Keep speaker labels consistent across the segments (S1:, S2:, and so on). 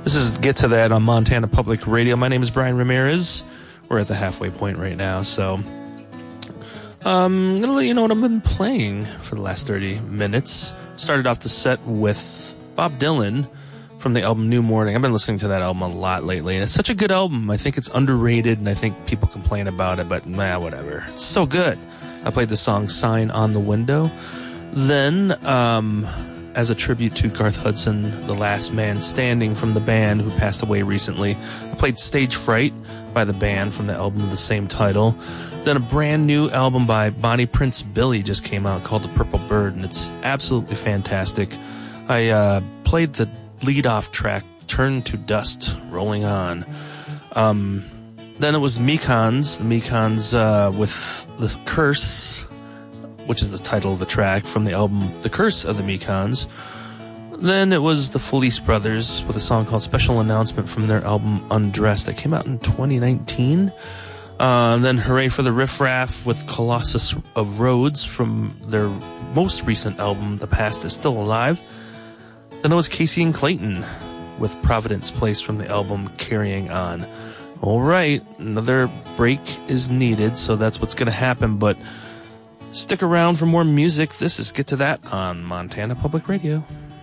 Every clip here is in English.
S1: This is Get to That on Montana Public Radio. My name is Brian Ramirez. We're at the halfway point right now, so I'm going to let you know what I've been playing for the last 30 minutes. Started off the set with Bob Dylan from the album New Morning. I've been listening to that album a lot lately, and it's such a good album. I think it's underrated, and I think people complain about it, but whatever. It's so good. I played the song Sign on the Window. Then, as a tribute to Garth Hudson, the last man standing from the band who passed away recently, I played Stage Fright by the band from the album of the same title. Then a brand new album by Bonnie Prince Billy just came out called The Purple Bird, and it's absolutely fantastic. I played the lead-off track, Turn to Dust, Rolling On. Then it was Mekons, with The Curse, which is the title of the track from the album The Curse of the Mekons. Then it was the Felice Brothers with a song called Special Announcement from their album Undressed that came out in 2019. Then Hooray for the Riff Raff with Colossus of Rhodes from their most recent album, The Past is Still Alive. Then it was Casey and Clayton with Providence Place from the album Carrying On. All right, another break is needed, so that's what's going to happen, but stick around for more music. This is Get to That on Montana Public Radio.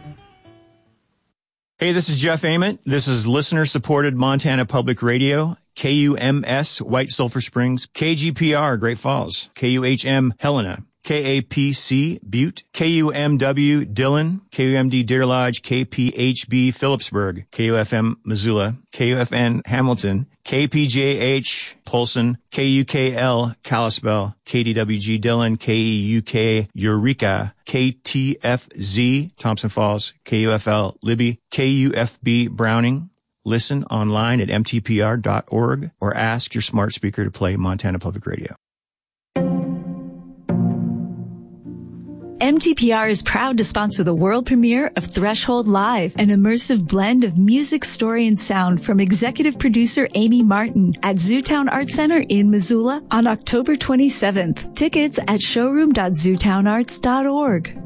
S2: Hey, this is Jeff Ament. This is listener-supported Montana Public Radio. KUMS, White Sulphur Springs. KGPR, Great Falls. KUHM, Helena. KAPC, Butte. KUMW, Dillon. KUMD, Deer Lodge. KPHB, Phillipsburg. KUFM, Missoula. KUFN, Hamilton. KPJH, Polson. KUKL, Kalispell. KDWG, Dillon. KEUK, Eureka. KTFZ, Thompson Falls. KUFL, Libby. KUFB, Browning. Listen online at mtpr.org or ask your smart speaker to play Montana Public Radio.
S3: MTPR is proud to sponsor the world premiere of Threshold Live, an immersive blend of music, story, and sound from executive producer Amy Martin at Zootown Arts Center in Missoula on October 27th. Tickets at showroom.zootownarts.org.